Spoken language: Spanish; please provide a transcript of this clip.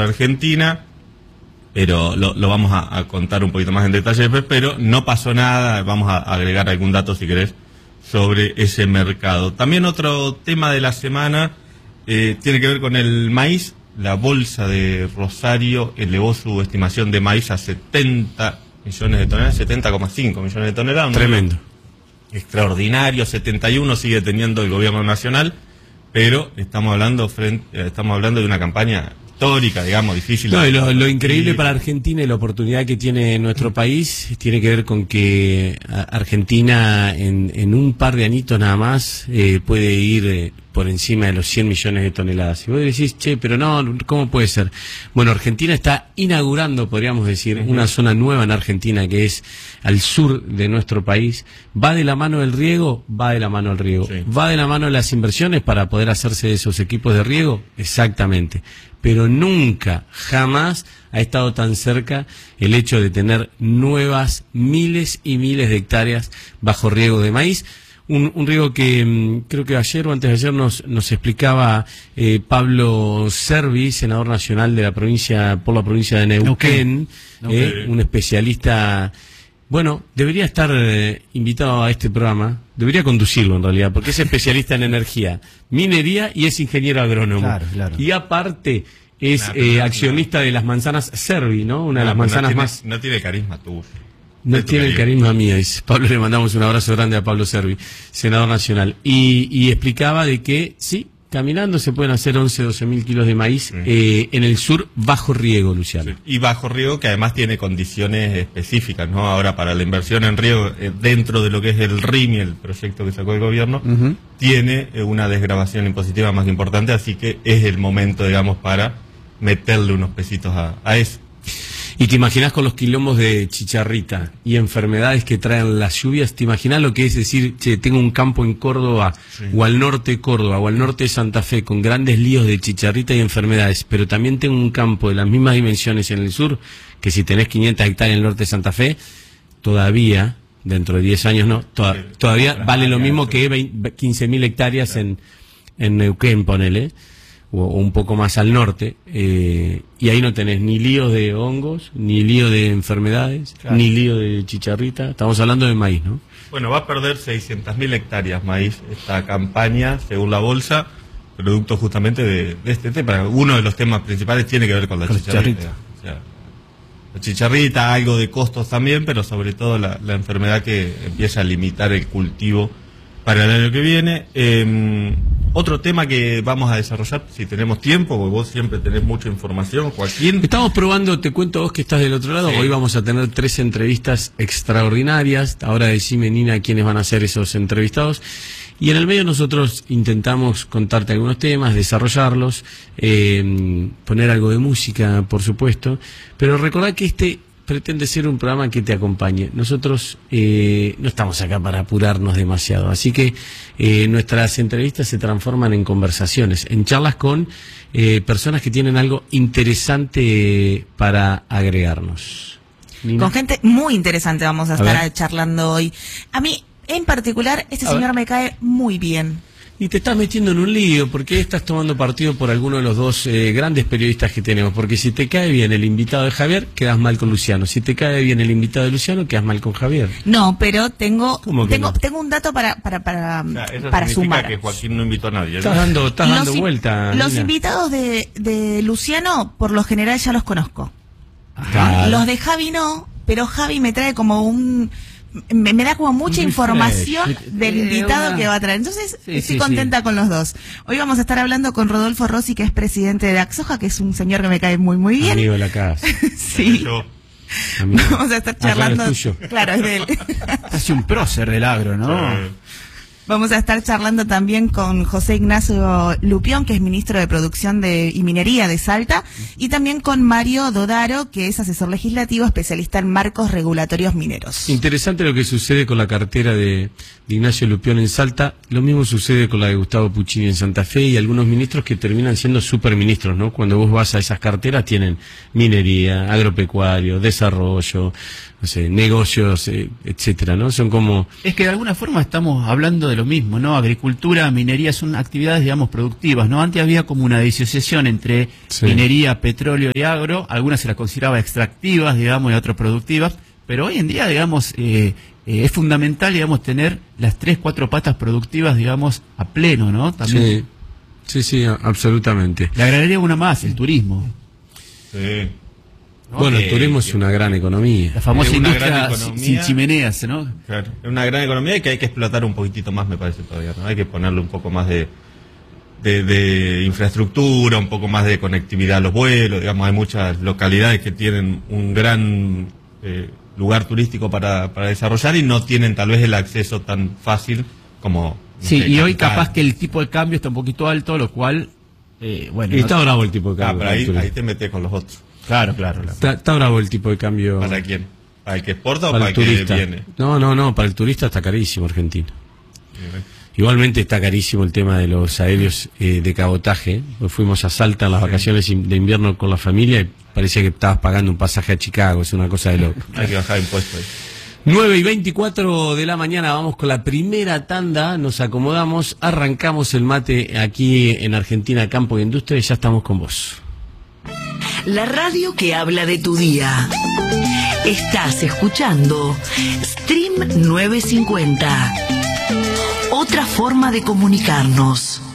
para Argentina, pero lo vamos a contar un poquito más en detalle después, pero no pasó nada. Vamos a agregar algún dato, si querés, sobre ese mercado. También otro tema de la semana tiene que ver con el maíz. La bolsa de Rosario elevó su estimación de maíz a 70 millones de toneladas, 70,5 millones de toneladas. Tremendo. Extraordinario. 71 sigue teniendo el gobierno nacional, pero estamos hablando de una campaña histórica, digamos, difícil. No, y lo increíble para Argentina y la oportunidad que tiene nuestro país tiene que ver con que Argentina en un par de añitos nada más puede ir por encima de los 100 millones de toneladas. Y vos decís, che, pero no, ¿cómo puede ser? Bueno, Argentina está inaugurando, podríamos decir, una zona nueva en Argentina que es al sur de nuestro país. ¿Va de la mano del riego? Va de la mano del riego. Sí. ¿Va de la mano de las inversiones para poder hacerse de esos equipos de riego? Exactamente. Pero nunca, jamás ha estado tan cerca el hecho de tener nuevas miles y miles de hectáreas bajo riego de maíz. Un riego que creo que ayer o antes de ayer nos explicaba Pablo Servi, senador nacional de la provincia, por la provincia de Neuquén, un especialista. Bueno, debería estar invitado a este programa, debería conducirlo en realidad, porque es especialista en energía, minería y es ingeniero agrónomo. Claro, claro. Y aparte es accionista de las manzanas Servi, ¿no? Una de las manzanas más... No tiene carisma tuyo. No tiene el carisma mío, dice Pablo. Le mandamos un abrazo grande a Pablo Servi, senador nacional. Y explicaba de que, sí, caminando se pueden hacer 12 mil kilos de maíz en el sur bajo riego, Luciano. Sí. Y bajo riego, que además tiene condiciones específicas, ¿no? Ahora, para la inversión en riego, dentro de lo que es el RIMI, el proyecto que sacó el gobierno, tiene una desgravación impositiva más importante, así que es el momento, digamos, para meterle unos pesitos a eso. Y te imaginas con los quilombos de chicharrita y enfermedades que traen las lluvias, te imaginas lo que es decir, che, tengo un campo en Córdoba, o al norte de Córdoba, o al norte de Santa Fe, con grandes líos de chicharrita y enfermedades, pero también tengo un campo de las mismas dimensiones en el sur, que si tenés 500 hectáreas en el norte de Santa Fe, todavía, dentro de 10 años no, todavía vale lo mismo que 15.000 hectáreas en Neuquén, ponele, o un poco más al norte, y ahí no tenés ni líos de hongos, ni lío de enfermedades, ni lío de chicharrita. Estamos hablando de maíz, ¿no? Bueno, va a perder 600.000 hectáreas maíz esta campaña, según la bolsa, producto justamente de este tema. Uno de los temas principales tiene que ver con la chicharrita. O sea, la chicharrita, algo de costos también, pero sobre todo la enfermedad que empieza a limitar el cultivo para el año que viene. Otro tema que vamos a desarrollar, si tenemos tiempo, porque vos siempre tenés mucha información, Joaquín. Estamos probando, te cuento vos que estás del otro lado, hoy vamos a tener 3 entrevistas extraordinarias. Ahora decime, Nina, quiénes van a ser esos entrevistados. Y en el medio nosotros intentamos contarte algunos temas, desarrollarlos, poner algo de música, por supuesto. Pero recordá que este pretende ser un programa que te acompañe. Nosotros no estamos acá para apurarnos demasiado, así que nuestras entrevistas se transforman en conversaciones, en charlas con personas que tienen algo interesante para agregarnos. ¿Nina? Con gente muy interesante vamos a estar charlando hoy. A mí, en particular, este señor me cae muy bien. Y te estás metiendo en un lío, porque estás tomando partido por alguno de los dos grandes periodistas que tenemos. Porque si te cae bien el invitado de Javier, quedas mal con Luciano. Si te cae bien el invitado de Luciano, quedas mal con Javier. No, pero tengo un dato para eso sumar. Que Joaquín no invitó a nadie, ¿no? Estás dando vuelta. Los Nina. invitados de Luciano, por lo general, ya los conozco. Claro. Los de Javi no, pero Javi me trae como me da como mucha información del invitado que va a traer. Entonces, estoy contenta con los dos. Hoy vamos a estar hablando con Rodolfo Rossi, que es presidente de Axoja, que es un señor que me cae muy, muy bien. Amigo de la casa. Sí. Vamos a estar charlando. Es tuyo. Claro, es de él. Casi un prócer del agro, ¿no? Vamos a estar charlando también con José Ignacio Lupión, que es ministro de Producción y Minería de Salta, y también con Mario Dodaro, que es asesor legislativo especialista en marcos regulatorios mineros. Interesante lo que sucede con la cartera de Ignacio Lupión en Salta. Lo mismo sucede con la de Gustavo Puccini en Santa Fe y algunos ministros que terminan siendo superministros, ¿no? Cuando vos vas a esas carteras tienen minería, agropecuario, desarrollo, no sé, negocios, etcétera, ¿no? Son como... Es que de alguna forma estamos hablando de lo mismo, ¿no? Agricultura, minería son actividades, digamos, productivas, ¿no? Antes había como una disociación entre minería, petróleo y agro, algunas se las consideraba extractivas, digamos, y otras productivas, pero hoy en día, digamos, es fundamental, digamos, tener las 3, 4 patas productivas, digamos, a pleno, ¿no? También. Sí, absolutamente. Le agregaría una más, el turismo. Sí. ¿No? Bueno, el turismo es una gran economía. La famosa industria sin chimeneas, ¿no? Claro, es una gran economía y que hay que explotar un poquitito más, me parece todavía, ¿no? Hay que ponerle un poco más de infraestructura, un poco más de conectividad a los vuelos, digamos, hay muchas localidades que tienen un gran lugar turístico para desarrollar y no tienen tal vez el acceso tan fácil como... Sí, y hoy capaz que el tipo de cambio está un poquito alto, lo cual... bueno, y está bravo el tipo de cambio. Pero ahí te metes con los otros. Claro. Está bravo el tipo de cambio. ¿Para quién? ¿Para el que exporta o para el que viene? No, para el turista está carísimo Argentina. Igualmente está carísimo el tema de los aéreos de cabotaje. Fuimos a Salta en las vacaciones de invierno con la familia y parecía que estabas pagando un pasaje a Chicago, es una cosa de loco. Hay que bajar impuestos ahí. 9:24 de la mañana, vamos con la primera tanda, nos acomodamos, arrancamos el mate aquí en Argentina, Campo e Industria, y ya estamos con vos. La radio que habla de tu día. Estás escuchando Stream 950. Otra forma de comunicarnos.